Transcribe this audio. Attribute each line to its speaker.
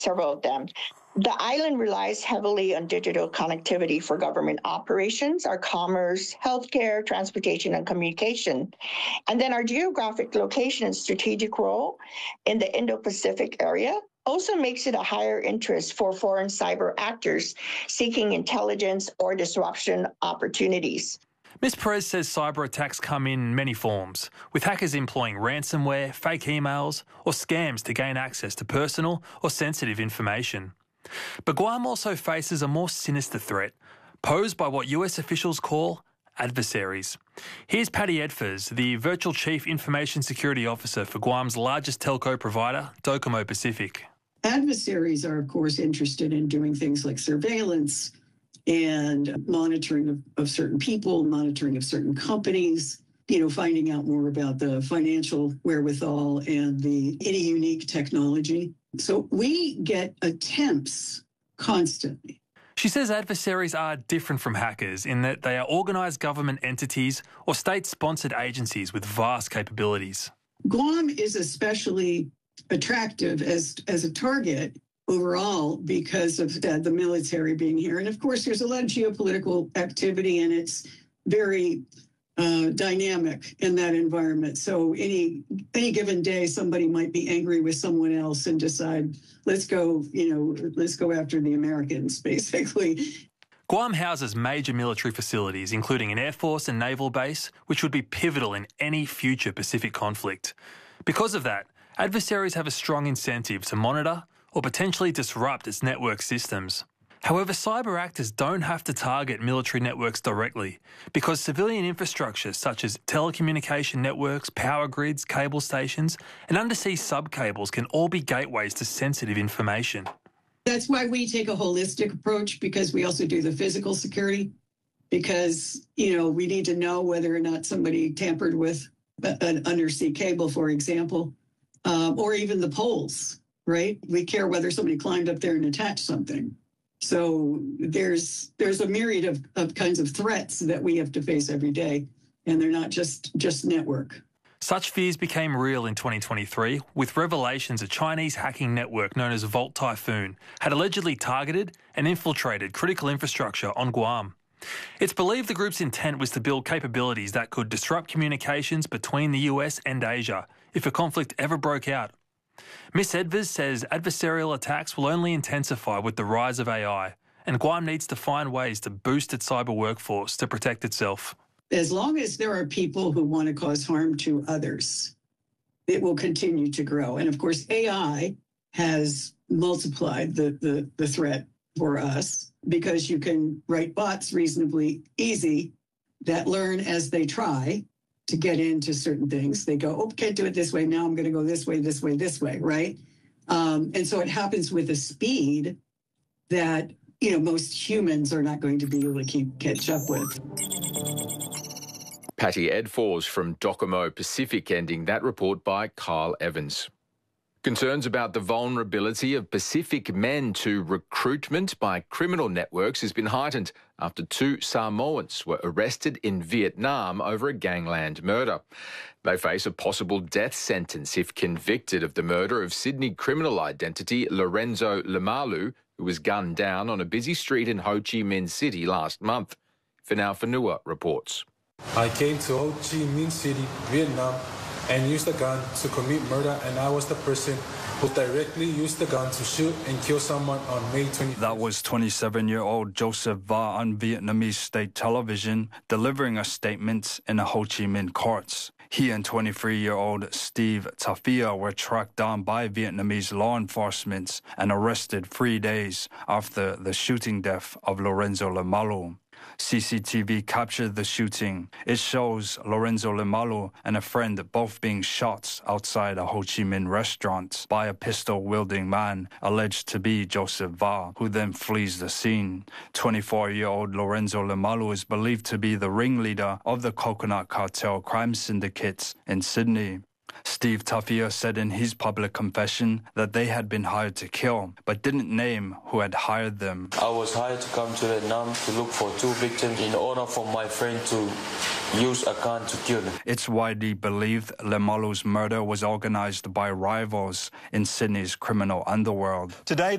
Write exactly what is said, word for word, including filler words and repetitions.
Speaker 1: several of them. The island relies heavily on digital connectivity for government operations, our commerce, healthcare, transportation, and communication. And then our geographic location and strategic role in the Indo-Pacific area also makes it a higher interest for foreign cyber actors seeking intelligence or disruption opportunities.
Speaker 2: Miz Perez says cyber attacks come in many forms, with hackers employing ransomware, fake emails, or scams to gain access to personal or sensitive information. But Guam also faces a more sinister threat, posed by what U S officials call adversaries. Here's Patty Edfers, the Virtual Chief Information Security Officer for Guam's largest telco provider, Docomo Pacific.
Speaker 3: Adversaries are, of course, interested in doing things like surveillance and monitoring of, of certain people, monitoring of certain companies, you know, finding out more about the financial wherewithal and the any unique technology. So we get attempts constantly.
Speaker 2: She says adversaries are different from hackers in that they are organised government entities or state-sponsored agencies with vast capabilities.
Speaker 3: Guam is especially attractive as, as a target overall because of the, the military being here. And of course, there's a lot of geopolitical activity and it's very uh, dynamic in that environment. So any any given day, somebody might be angry with someone else and decide, let's go, you know, let's go after the Americans, basically.
Speaker 2: Guam houses major military facilities, including an Air Force and naval base, which would be pivotal in any future Pacific conflict. Because of that, adversaries have a strong incentive to monitor or potentially disrupt its network systems. However, cyber actors don't have to target military networks directly because civilian infrastructure such as telecommunication networks, power grids, cable stations, and undersea subcables can all be gateways to sensitive information.
Speaker 3: That's why we take a holistic approach, because we also do the physical security, because, you know, we need to know whether or not somebody tampered with an undersea cable, for example, um, or even the poles, right? We care whether somebody climbed up there and attached something. So there's there's a myriad of, of kinds of threats that we have to face every day, and they're not just, just network.
Speaker 2: Such fears became real in twenty twenty-three with revelations a Chinese hacking network known as Volt Typhoon had allegedly targeted and infiltrated critical infrastructure on Guam. It's believed the group's intent was to build capabilities that could disrupt communications between the U S and Asia if a conflict ever broke out. Miz Edvers says adversarial attacks will only intensify with the rise of A I, and Guam needs to find ways to boost its cyber workforce to protect itself.
Speaker 3: As long as there are people who want to cause harm to others, it will continue to grow. And of course, A I has multiplied the, the, the threat for us because you can write bots reasonably easy that learn as they try to get into certain things. They go, oh, can't do it this way. Now I'm going to go this way, this way, this way, right? Um, and so it happens with a speed that, you know, most humans are not going to be able to keep catch up with.
Speaker 4: Patty Edfors from Docomo Pacific, ending that report by Kyle Evans. Concerns about the vulnerability of Pacific men to recruitment by criminal networks has been heightened after two Samoans were arrested in Vietnam over a gangland murder. They face a possible death sentence if convicted of the murder of Sydney criminal identity Lorenzo Lemalu, who was gunned down on a busy street in Ho Chi Minh City last month. Finau Fanua reports.
Speaker 5: I came to Ho Chi Minh City, Vietnam, and used a gun to commit murder, and I was the person who directly used the gun to shoot and kill someone on May twentieth.
Speaker 6: That was twenty-seven-year-old Joseph Va on Vietnamese state television, delivering a statement in the Ho Chi Minh courts. He and twenty-three-year-old Steve Tafia were tracked down by Vietnamese law enforcement and arrested three days after the shooting death of Lorenzo Lemalu. C C T V captured the shooting. It shows Lorenzo Lemalu and a friend both being shot outside a Ho Chi Minh restaurant by a pistol-wielding man alleged to be Joseph Va, who then flees the scene. twenty-four-year-old Lorenzo Lemalu is believed to be the ringleader of the Coconut Cartel crime syndicate in Sydney. Steve Tafia said in his public confession that they had been hired to kill, but didn't name who had hired them.
Speaker 7: I was hired to come to Vietnam to look for two victims in order for my friend to use a gun to kill them.
Speaker 6: It's widely believed Lemalu's murder was organized by rivals in Sydney's criminal underworld.
Speaker 8: Today,